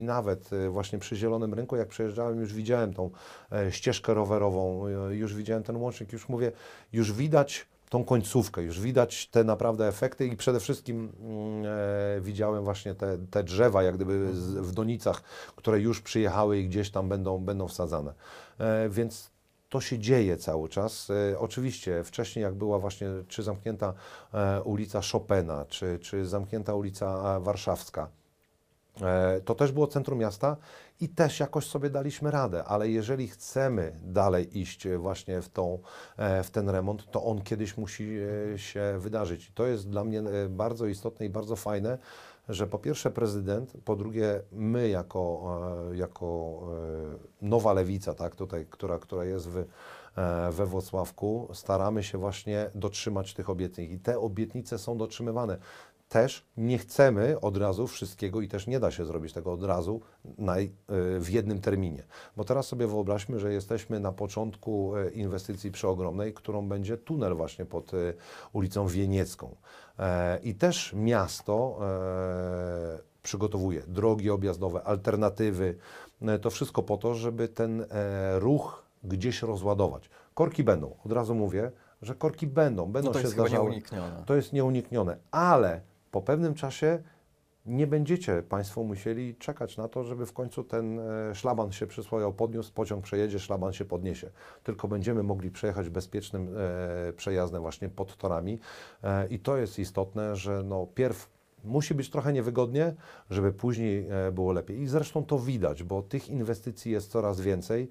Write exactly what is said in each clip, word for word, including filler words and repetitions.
I nawet y, właśnie przy Zielonym Rynku, jak przejeżdżałem, już widziałem tą e, ścieżkę rowerową, y, już widziałem ten łącznik, już mówię, już widać tą końcówkę, już widać te naprawdę efekty i przede wszystkim mm, e, widziałem właśnie te, te drzewa, jak gdyby z, w donicach, które już przyjechały i gdzieś tam będą, będą wsadzane. E, więc to się dzieje cały czas. E, oczywiście wcześniej jak była właśnie czy zamknięta e, ulica Chopina, czy, czy zamknięta ulica e, Warszawska, E, to też było centrum miasta i też jakoś sobie daliśmy radę, ale jeżeli chcemy dalej iść właśnie w, tą, e, w ten remont, to on kiedyś musi e, się wydarzyć. I to jest dla mnie e, bardzo istotne i bardzo fajne, że po pierwsze prezydent, po drugie my jako, e, jako e, nowa lewica, tak, tutaj, która, która jest w, e, we Włocławku, staramy się właśnie dotrzymać tych obietnic i te obietnice są dotrzymywane. Też nie chcemy od razu wszystkiego i też nie da się zrobić tego od razu na, w jednym terminie. Bo teraz sobie wyobraźmy, że jesteśmy na początku inwestycji przeogromnej, którą będzie tunel właśnie pod ulicą Wieniecką. I też miasto przygotowuje drogi objazdowe, alternatywy, to wszystko po to, żeby ten ruch gdzieś rozładować. Korki będą, od razu mówię, że korki będą, będą No to się jest chyba zdarzały. nieuniknione. To jest nieuniknione, ale po pewnym czasie nie będziecie Państwo musieli czekać na to, żeby w końcu ten e, szlaban się przysłoniał, podniósł, pociąg przejedzie, szlaban się podniesie. Tylko będziemy mogli przejechać bezpiecznym e, przejazdem właśnie pod torami e, i to jest istotne, że no pierw musi być trochę niewygodnie, żeby później e, było lepiej. I zresztą to widać, bo tych inwestycji jest coraz więcej.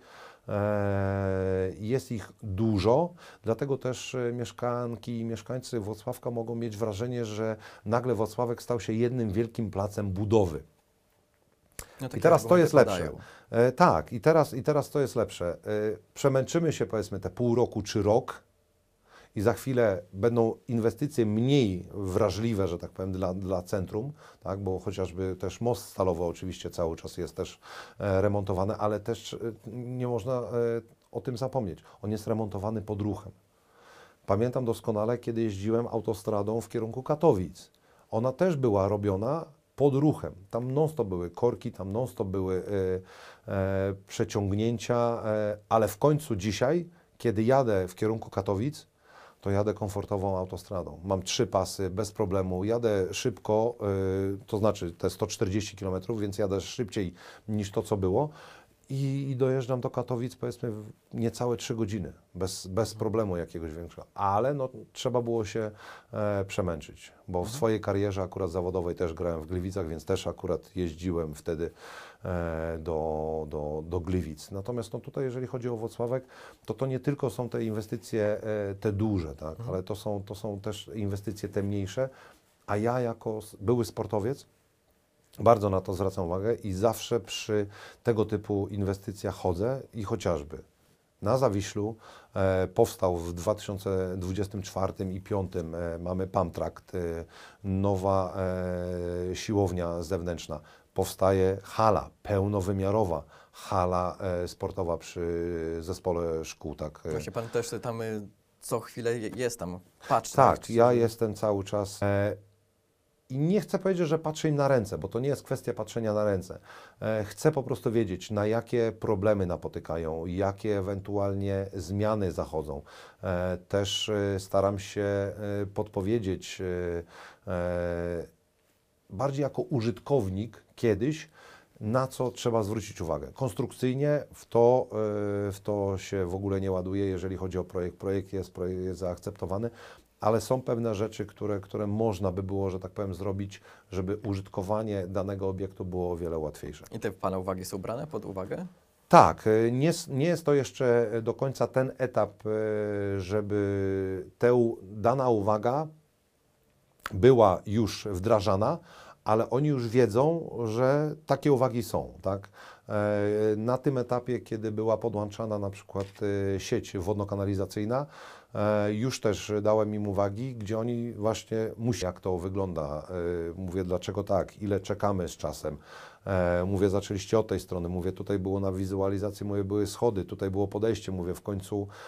Jest ich dużo, dlatego też mieszkanki i mieszkańcy Włocławka mogą mieć wrażenie, że nagle Włocławek stał się jednym wielkim placem budowy. No, I teraz to jest padają. lepsze. E, tak, i teraz, i teraz to jest lepsze. E, przemęczymy się powiedzmy te pół roku czy rok i za chwilę będą inwestycje mniej wrażliwe, że tak powiem, dla, dla centrum, tak, bo chociażby też most stalowy oczywiście cały czas jest też e, remontowany, ale też e, nie można e, o tym zapomnieć. On jest remontowany pod ruchem. Pamiętam doskonale, kiedy jeździłem autostradą w kierunku Katowic. Ona też była robiona pod ruchem. Tam non-stop były korki, tam non-stop były e, e, przeciągnięcia, e, ale w końcu dzisiaj, kiedy jadę w kierunku Katowic, to jadę komfortową autostradą. Mam trzy pasy, bez problemu, jadę szybko, yy, to znaczy te sto czterdzieści kilometrów, więc jadę szybciej niż to, co było i, i dojeżdżam do Katowic powiedzmy w niecałe trzy godziny, bez, bez problemu jakiegoś większego. Ale no, trzeba było się e, przemęczyć, bo w Mhm. swojej karierze akurat zawodowej też grałem w Gliwicach, więc też akurat jeździłem wtedy e, do, do, do Gliwic. Natomiast no, tutaj, jeżeli chodzi o Włocławek, to to nie tylko są te inwestycje e, te duże, tak, Mhm. ale to są, to są też inwestycje te mniejsze, a ja jako były sportowiec bardzo na to zwracam uwagę i zawsze przy tego typu inwestycjach chodzę i chociażby na Zawiślu e, powstał w dwa tysiące dwudziestym czwartym i dwa tysiące piątym e, mamy Pamtrakt, e, nowa e, siłownia zewnętrzna. Powstaje hala pełnowymiarowa, hala e, sportowa przy zespole szkół. Tak, e. Właśnie pan też tam y, co chwilę je- jest tam, patrzy. Tak, ja jestem cały czas e, i nie chcę powiedzieć, że patrzę im na ręce, bo to nie jest kwestia patrzenia na ręce. E, chcę po prostu wiedzieć, na jakie problemy napotykają, jakie ewentualnie zmiany zachodzą. E, też e, staram się e, podpowiedzieć e, e, bardziej jako użytkownik kiedyś, na co trzeba zwrócić uwagę. Konstrukcyjnie w to, e, w to się w ogóle nie ładuje, jeżeli chodzi o projekt. Projekt jest, projekt jest zaakceptowany, ale są pewne rzeczy, które, które można by było, że tak powiem, zrobić, żeby użytkowanie danego obiektu było o wiele łatwiejsze. I te pana uwagi są brane pod uwagę? Tak, e, nie, s- nie jest to jeszcze do końca ten etap, e, żeby ta dana uwaga była już wdrażana, ale oni już wiedzą, że takie uwagi są, tak? E, Na tym etapie, kiedy była podłączana na przykład e, sieć wodno-kanalizacyjna, e, już też dałem im uwagi, gdzie oni właśnie muszą, jak to wygląda. E, Mówię, dlaczego tak, ile czekamy z czasem. E, Mówię, zaczęliście od tej strony, mówię, tutaj było na wizualizacji, mówię, były schody, tutaj było podejście, mówię, w końcu